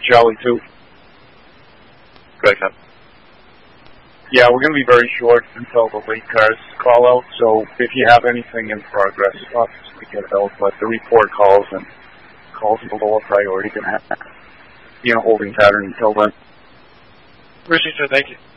Charlie 2. Go ahead, Tom. Yeah, we're going to be very short until the late cars call out, so if you have anything in progress, obviously get it out, but the report calls and calls of the lower priority going to have, holding pattern until then. Appreciate it, thank you.